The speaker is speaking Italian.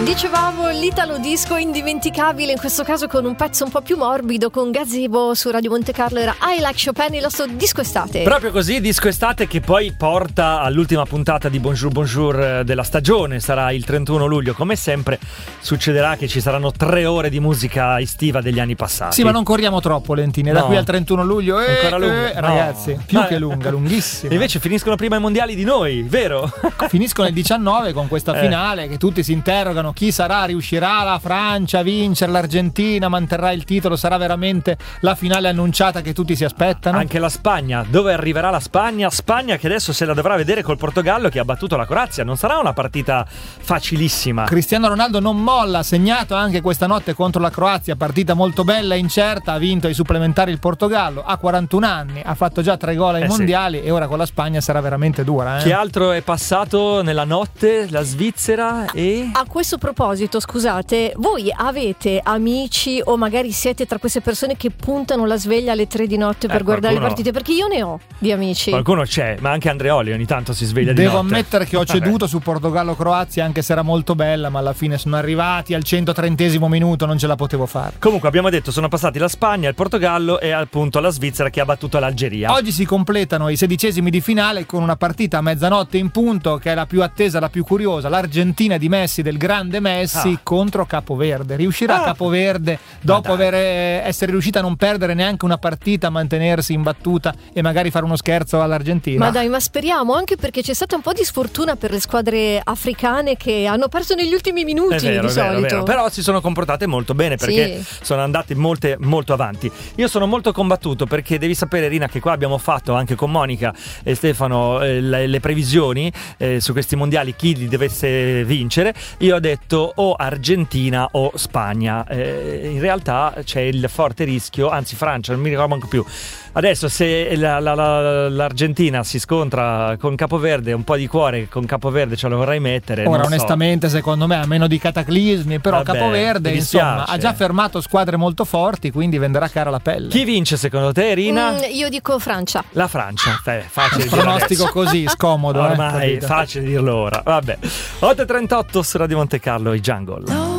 Dicevamo l'italo disco indimenticabile, in questo caso con un pezzo un po' più morbido, con Gazebo su Radio Monte Carlo. Era I Like Chopin, il nostro disco estate. Proprio così, disco estate che poi porta all'ultima puntata di Bonjour Bonjour della stagione. Sarà il 31 luglio, come sempre succederà che ci saranno 3 ore di musica estiva degli anni passati. Sì, ma non corriamo troppo, Lentini, da qui al 31 luglio ancora lunga, ragazzi, più che lunga, lunghissima. E invece finiscono prima i mondiali di noi, vero? Finiscono il 19 con questa finale che tutti si interrogano: chi sarà? Riuscirà la Francia a vincere? L'Argentina manterrà il titolo? Sarà veramente la finale annunciata che tutti si aspettano? Anche la Spagna, dove arriverà la Spagna? Spagna che adesso se la dovrà vedere col Portogallo che ha battuto la Croazia. Non sarà una partita facilissima. Cristiano Ronaldo non molla, ha segnato anche questa notte contro la Croazia, partita molto bella e incerta, ha vinto ai supplementari il Portogallo, ha 41 anni, ha fatto già 3 gol ai mondiali e ora con la Spagna sarà veramente dura. Che altro è passato nella notte? La Svizzera e... A questo proposito, scusate, voi avete amici o magari siete tra queste persone che puntano la sveglia alle 3 di notte per guardare le partite? Perché io ne ho di amici. Qualcuno c'è, ma anche Andreoli ogni tanto si sveglia di notte. Devo ammettere che ho ceduto su Portogallo-Croazia, anche se era molto bella, ma alla fine sono arrivati al 130° minuto, non ce la potevo fare. Comunque abbiamo detto sono passati la Spagna, il Portogallo e appunto la Svizzera che ha battuto l'Algeria. Oggi si completano i 16esimi di finale con una partita a mezzanotte in punto che è la più attesa, la più curiosa, l'Argentina di Messi, del grande Messi contro Capoverde. Riuscirà Capoverde dopo essere riuscita a non perdere neanche una partita, a mantenersi imbattuta e magari fare uno scherzo all'Argentina? Ma dai, ma speriamo, anche perché c'è stata un po' di sfortuna per le squadre africane che hanno perso negli ultimi minuti di solito. Però si sono comportate molto bene perché sono andate molto avanti. Io sono molto combattuto perché devi sapere, Rina, che qua abbiamo fatto anche con Monica e Stefano le previsioni su questi mondiali, chi li dovesse vincere. Io ho detto o Argentina o Spagna. In realtà c'è il forte rischio, anzi Francia, non mi ricordo manco più. Adesso se l'Argentina si scontra con Capoverde, un po' di cuore con Capoverde ce lo vorrei mettere. Ora onestamente secondo me a meno di cataclismi, però Capoverde insomma ha già fermato squadre molto forti, quindi venderà cara la pelle. Chi vince secondo te, Rina? Io dico Francia. La Francia, facile pronostico così, scomodo. Ormai facile dirlo ora. Vabbè. 8:38 su Radio Monte Carlo, i Jungle.